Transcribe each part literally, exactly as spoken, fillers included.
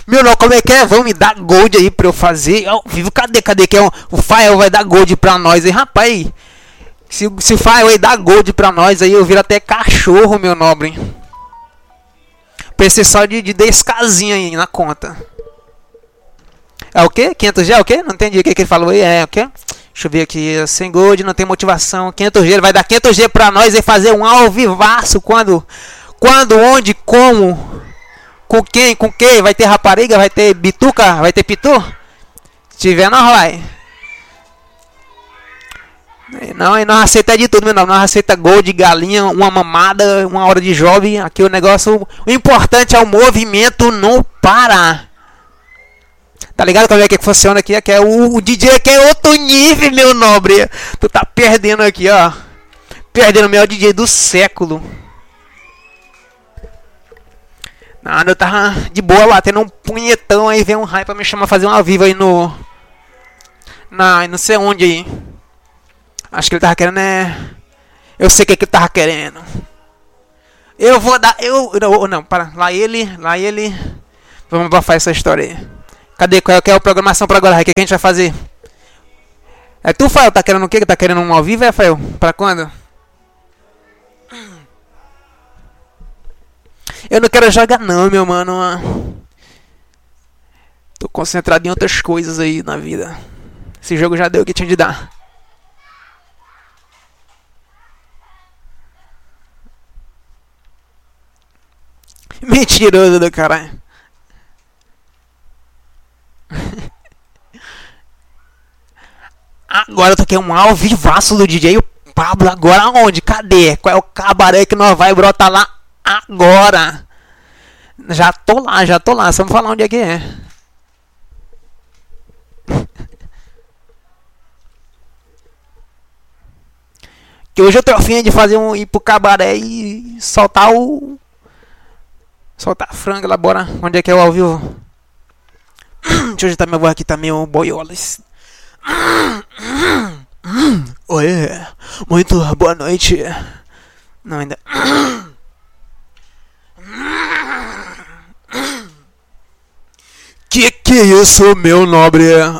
Meu não, como é que é? Vão me dar gold aí pra eu fazer ao vivo. Cadê, cadê que é o, o Fael vai dar gold pra nós aí, rapaz. Se, se o Fael aí dá gold pra nós aí, eu viro até cachorro, meu nobre. Pensei só de, de dez casinhas aí na conta. É o quê? quinhentos G é o quê? Não entendi o que, que ele falou aí. É o quê? Deixa eu ver aqui. Sem gold, não tem motivação. quinhentos G, ele vai dar quinhentos G pra nós e fazer um ao vivaço. Quando? Quando? Onde? Como? Com quem? Com quem? Vai ter rapariga? Vai ter bituca? Vai ter pitu? Se tiver, nós vai. Não, nós aceita de tudo, meu nome. Nós aceita gold, galinha, uma mamada, uma hora de jovem. Aqui o negócio... O importante é o movimento não parar. Tá ligado como é que funciona aqui? Aqui é o, o D J que é outro nível, meu nobre. Tu tá perdendo aqui, ó. Perdendo o melhor D J do século. Nada, eu tava de boa lá, tendo um punhetão aí, vem um raio pra me chamar fazer uma viva aí no... Na, não sei onde aí. Acho que ele tava querendo, né? Eu sei o que, que ele tava querendo. Eu vou dar, eu... Não, não, para, lá ele, lá ele... Vamos abafar essa história aí. Cadê, qual é, qual é a programação pra agora? O que, que a gente vai fazer? É tu, Fael, tá querendo o quê? Tá querendo um ao vivo, é, Fael? Pra quando? Eu não quero jogar não, meu mano. Tô concentrado em outras coisas aí na vida. Esse jogo já deu o que tinha de dar. Mentiroso do caralho. Agora eu tô aqui um ao vivaço do D J o Pablo. Agora onde? Cadê? Qual é o cabaré que nós vai brotar lá? Agora! Já tô lá, já tô lá. Só me falar onde é que é. Que hoje eu tô afim de fazer um. Ir pro cabaré e soltar o. Soltar a franga lá, bora. Onde é que é o ao vivo? Deixa eu ajeitar minha voz aqui também, o boiolas. Oi, muito boa noite. Não, ainda. Que que é isso, meu nobre?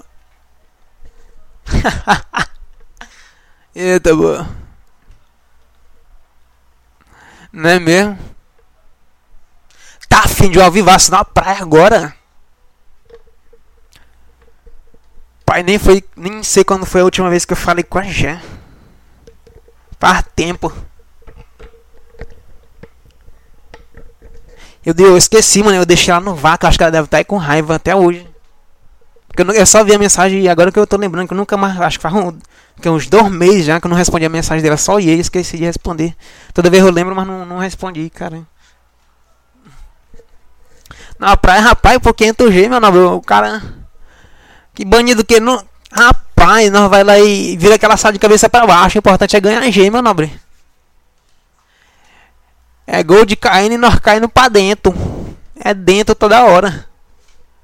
Eita, boa. Não é mesmo? Tá afim de um alvivaço na praia agora? Pai, nem foi. Nem sei quando foi a última vez que eu falei com a Jé. Faz tempo. Eu, eu esqueci, mano. Eu deixei ela no vácuo. Acho que ela deve estar aí com raiva até hoje. Porque eu, eu só vi a mensagem e agora que eu tô lembrando que eu nunca mais. Acho que faz um, que uns dois meses já que eu não respondi a mensagem dela. Só ia e esqueci de responder. Toda vez eu lembro, mas não, não respondi, cara. Na praia, rapaz, por quinhentos G, meu nome. O cara. Que banido que não. Rapaz, nós vai lá e vira aquela sala de cabeça pra baixo. O importante é ganhar G, meu nobre. É gol de caindo e nós caindo pra dentro. É dentro toda hora.